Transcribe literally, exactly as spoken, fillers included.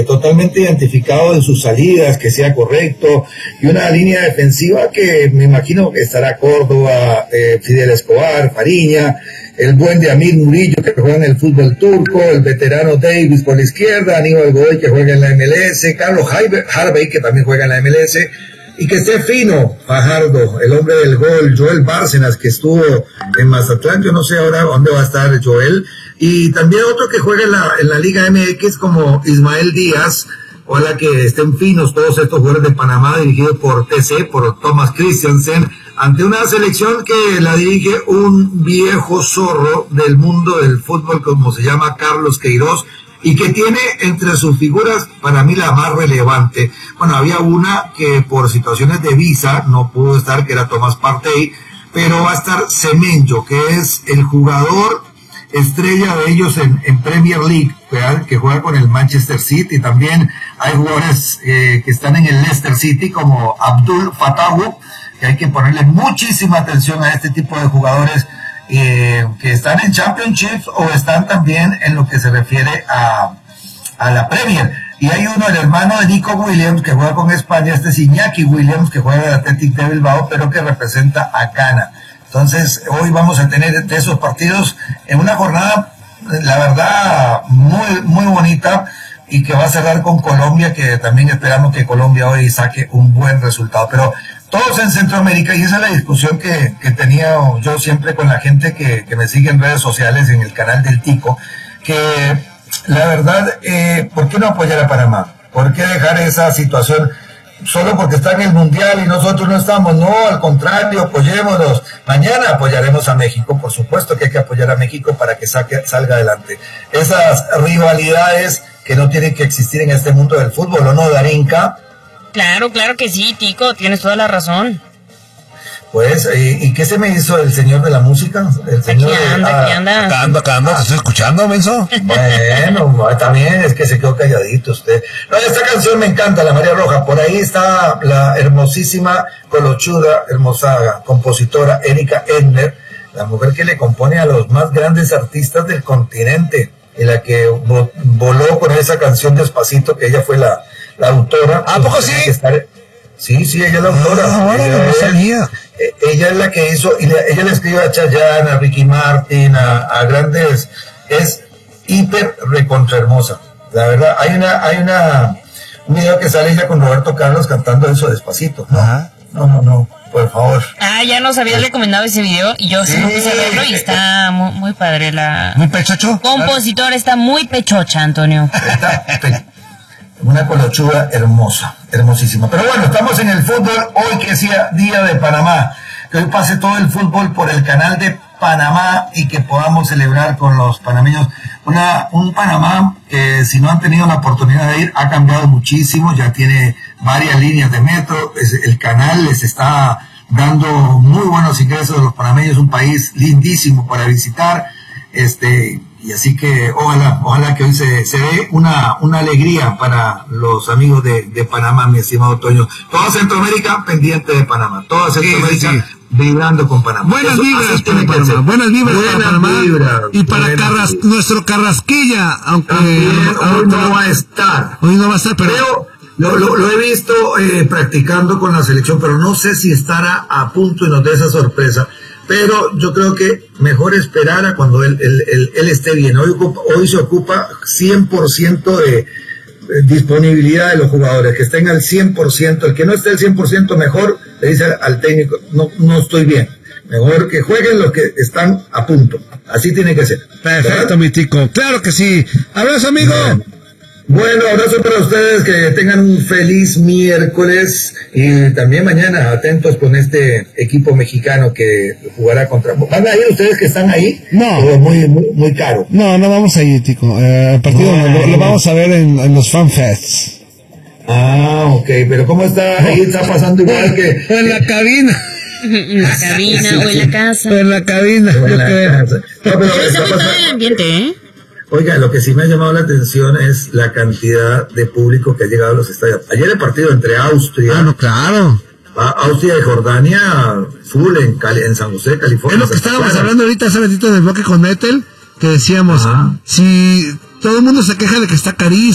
eh, totalmente identificado en sus salidas, que sea correcto, y una línea defensiva que me imagino que estará Córdoba, eh, Fidel Escobar, Fariña, el buen de Amir Murillo que juega en el fútbol turco, el veterano Davis por la izquierda, Aníbal Godoy que juega en la M L S, Carlos Harvey que también juega en la M L S, y que esté fino Fajardo, el hombre del gol, Joel Bárcenas que estuvo en Mazatlán, yo no sé ahora dónde va a estar Joel, y también otro que juega en la, en la Liga M X como Ismael Díaz. Ojalá que estén finos todos estos jugadores de Panamá dirigidos por T C, por Thomas Christiansen, ante una selección que la dirige un viejo zorro del mundo del fútbol como se llama Carlos Queiroz, y que tiene entre sus figuras para mí la más relevante. Bueno, había una que por situaciones de visa no pudo estar, que era Tomás Partey, pero va a estar Semenyo, que es el jugador estrella de ellos en, en Premier League, ¿verdad? Que juega con el Manchester City. También hay jugadores eh, que están en el Leicester City como Abdul Fatawu, que hay que ponerle muchísima atención a este tipo de jugadores eh, que están en Championships o están también en lo que se refiere a, a la Premier. Y hay uno, el hermano de Nico Williams, que juega con España, este es Iñaki Williams, que juega en el Athletic de Bilbao, pero que representa a Ghana. Entonces, hoy vamos a tener de esos partidos en una jornada, la verdad, muy muy bonita, y que va a cerrar con Colombia, que también esperamos que Colombia hoy saque un buen resultado. Pero todos en Centroamérica, y esa es la discusión que, que tenía yo siempre con la gente que, que me sigue en redes sociales, en el canal del Tico, que la verdad, eh, ¿por qué no apoyar a Panamá? ¿Por qué dejar esa situación solo porque está en el Mundial y nosotros no estamos? No, al contrario, apoyémonos. Mañana apoyaremos a México, por supuesto que hay que apoyar a México para que saque, salga adelante. Esas rivalidades que no tienen que existir en este mundo del fútbol, ¿o no, Darinka? Claro, claro que sí, Tico, tienes toda la razón. Pues, ¿y, y qué se me hizo el señor de la música? El señor aquí anda, de, ah, aquí anda. Acá anda, acá anda, te estoy escuchando, menso. Bueno, también es que se quedó calladito usted. No, esta canción me encanta, La María Roja. Por ahí está la hermosísima, colochuda, hermosa compositora Erika Edner, la mujer que le compone a los más grandes artistas del continente, y la que vo- voló con esa canción Despacito, que ella fue la, la autora. ¿A poco sí? Estar... Sí, sí, ella es la autora. Ah, ella, no es, sabía. ella es la que hizo, y le, ella le escribe a Chayanne, a Ricky Martin, a, a grandes, es hiper recontra hermosa. La verdad, hay una, hay una, un video que sale ella con Roberto Carlos cantando eso Despacito. No, Ajá. no, no, no, por favor. Ah, ya nos habías recomendado ese video y yo sí me puse a verlo y está muy, muy padre la... ¿Muy pechocho? Compositora está muy pechocha, Antonio. Está pe- una colochuda hermosa, hermosísima. Pero bueno, estamos en el fútbol hoy, que es día de Panamá. Que hoy pase todo el fútbol por el canal de Panamá y que podamos celebrar con los panameños. Una, un Panamá que, si no han tenido la oportunidad de ir, ha cambiado muchísimo, ya tiene varias líneas de metro, es, el canal les está dando muy buenos ingresos a los panameños, un país lindísimo para visitar, este, y así que ojalá, ojalá que hoy se, se dé una, una alegría para los amigos de, de Panamá, mi estimado Toño. Toda Centroamérica pendiente de Panamá, toda Centroamérica sí, sí. vibrando con Panamá. Buenas Eso, vibras así para tiene que Panamá, ser. buenas vibras para Buenas Panamá, vibras, y para buenas Carras, vibras. nuestro Carrasquilla, aunque También a- hoy no va a estar. hoy no va a estar, pero, Pero lo, lo, lo he visto eh, practicando con la selección, pero no sé si estará a punto y nos dé esa sorpresa. Pero yo creo que mejor esperar a cuando él, él, él, él esté bien. Hoy, ocupa, hoy se ocupa cien por ciento de eh, disponibilidad de los jugadores, que estén al cien por ciento. El que no esté al cien por ciento, mejor le dice al técnico, no, no estoy bien. Mejor que jueguen los que están a punto. Así tiene que ser. perfecto, ¿verdad? mi tico, claro que sí. Abrazo, amigo. Bueno. Bueno, abrazo para ustedes, que tengan un feliz miércoles y también mañana atentos con este equipo mexicano que jugará contra... ¿Van a ir ustedes que están ahí? No. O muy, muy, muy caro. No, no vamos a ir, Tico. Eh, el partido No. lo, lo vamos a ver en, en los fanfests. Ah, ok, pero ¿cómo está? Ahí está pasando igual que... En la cabina, En la cabina o en la casa. en la cabina. en yo la creo. casa. No, pero Pero está está muy padre el pasando- ambiente, ¿eh? Oiga, lo que sí me ha llamado la atención es la cantidad de público que ha llegado a los estadios. Ayer el partido entre Austria... Ah, no, claro. A Austria y Jordania, full en, Cali, en San José, California. Es lo que Santa estábamos Clara. hablando ahorita hace ratito del bloque con Metal, que decíamos, Ajá. si todo el mundo se queja de que está carísimo,